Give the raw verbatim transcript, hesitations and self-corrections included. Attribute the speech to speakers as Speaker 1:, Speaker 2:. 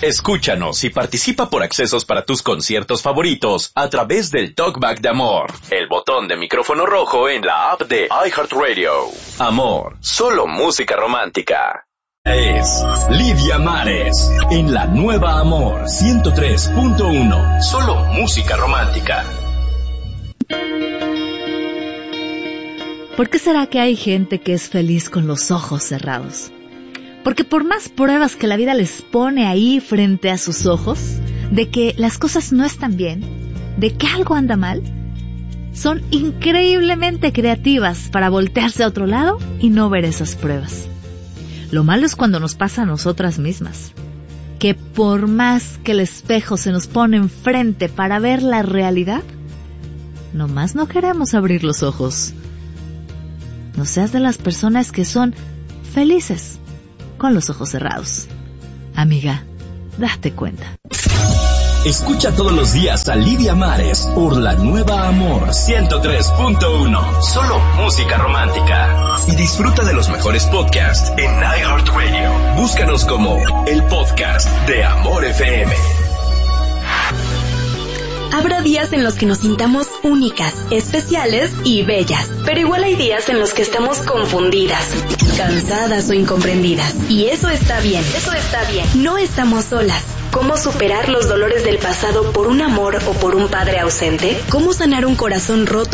Speaker 1: Escúchanos y participa por accesos para tus conciertos favoritos a través del Talkback de Amor, el botón de micrófono rojo en la app de iHeartRadio. Amor, solo música romántica. Es Lidia Mares en la nueva Amor ciento tres punto uno. Solo música romántica.
Speaker 2: ¿Por qué será que hay gente que es feliz con los ojos cerrados? Porque por más pruebas que la vida les pone ahí frente a sus ojos, de que las cosas no están bien, de que algo anda mal, son increíblemente creativas para voltearse a otro lado y no ver esas pruebas. Lo malo es cuando nos pasa a nosotras mismas, que por más que el espejo se nos pone enfrente para ver la realidad, nomás no queremos abrir los ojos. No seas de las personas que son felices con los ojos cerrados. Amiga, date cuenta.
Speaker 1: Escucha todos los días a Lidia Mares por la nueva Amor ciento tres punto uno. Solo música romántica. Y disfruta de los mejores podcasts en iHeartRadio. Búscanos como el podcast de Amor F M.
Speaker 3: Habrá días en los que nos sintamos únicas, especiales y bellas, pero igual hay días en los que estamos confundidas, cansadas o incomprendidas. Y eso está bien, eso está bien. No estamos solas. ¿Cómo superar los dolores del pasado por un amor o por un padre ausente? ¿Cómo sanar un corazón roto